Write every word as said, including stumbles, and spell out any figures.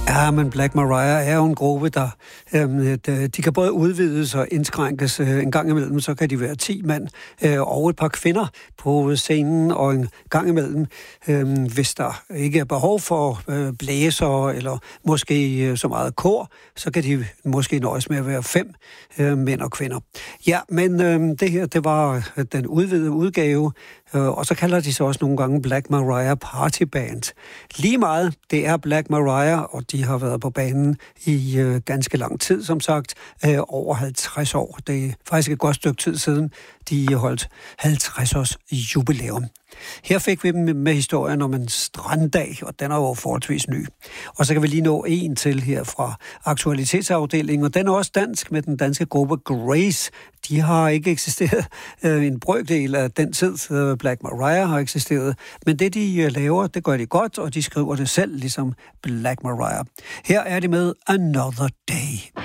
Ja, men Black Mariah er jo en gruppe, der øh, de kan både udvides og indskrænkes. En gang imellem, så kan de være ti mand øh, og et par kvinder på scenen, og en gang imellem, øh, hvis der ikke er behov for øh, blæsere eller måske øh, så meget kor, så kan de måske nøjes med at være fem øh, mænd og kvinder. Ja, men øh, det her, det var den udvidede udgave, øh, og så kalder de så også nogle gange Black Mariah Party Band. Lige meget, det er Black Mariah, og de har været på banen i øh, ganske lang tid, som sagt, øh, over halvtreds år. Det er faktisk et godt stykke tid siden, de holdt halvtreds års jubilæum. Her fik vi dem med historien om en stranddag, og den er jo forholdsvis ny. Og så kan vi lige nå en til her fra aktualitetsafdelingen, og den er også dansk med den danske gruppe Grace. De har ikke eksisteret øh, en brøkdel af den tid, øh, Black Mariah har eksisteret, men det de øh, laver, det gør de godt, og de skriver det selv, ligesom Black Mariah. Her er de med Another Day.